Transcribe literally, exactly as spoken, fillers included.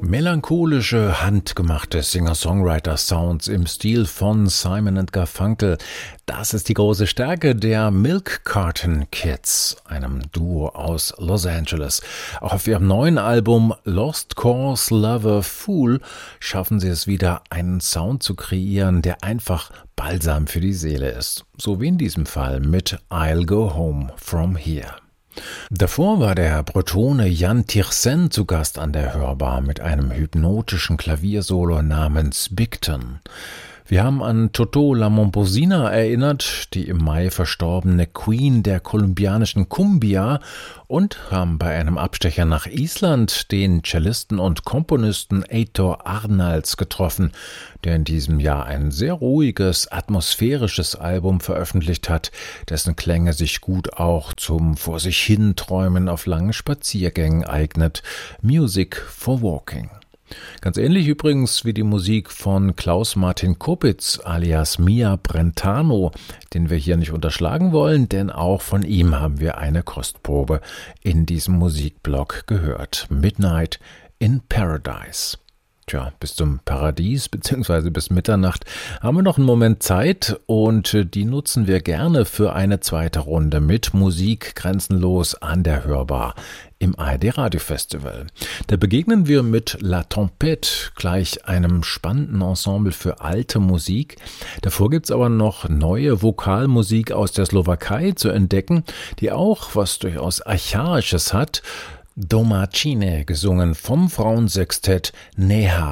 Melancholische, handgemachte Singer-Songwriter-Sounds im Stil von Simon and Garfunkel. Das ist die große Stärke der Milk Carton Kids, einem Duo aus Los Angeles. Auch auf ihrem neuen Album Lost Cause Lover Fool schaffen sie es wieder, einen Sound zu kreieren, der einfach Balsam für die Seele ist. So wie in diesem Fall mit I'll Go Home From Here. Davor war der Bretone Jan Tiersen zu Gast an der Hörbar mit einem hypnotischen Klaviersolo namens Bigton. Wir haben an Toto La Momposina erinnert, die im Mai verstorbene Queen der kolumbianischen Cumbia, und haben bei einem Abstecher nach Island den Cellisten und Komponisten Eyþór Arnalds getroffen, der in diesem Jahr ein sehr ruhiges, atmosphärisches Album veröffentlicht hat, dessen Klänge sich gut auch zum vor sich hin Träumen auf langen Spaziergängen eignet. Music for Walking. Ganz ähnlich übrigens wie die Musik von Klaus-Martin Kopitz alias Mia Brentano, den wir hier nicht unterschlagen wollen, denn auch von ihm haben wir eine Kostprobe in diesem Musikblog gehört. Midnight in Paradise. Tja, bis zum Paradies bzw. bis Mitternacht haben wir noch einen Moment Zeit und die nutzen wir gerne für eine zweite Runde mit Musik grenzenlos an der Hörbar im A R D Radio Festival. Da begegnen wir mit La Tempête, gleich einem spannenden Ensemble für alte Musik. Davor gibt's aber noch neue Vokalmusik aus der Slowakei zu entdecken, die auch was durchaus Archaisches hat. Domaćine, gesungen vom Frauensextett Neha.